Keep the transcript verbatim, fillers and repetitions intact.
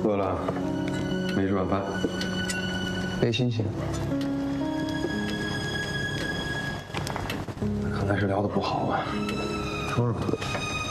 饿了，没吃晚饭。 别新鲜。 看来是聊得不好啊。 说什么？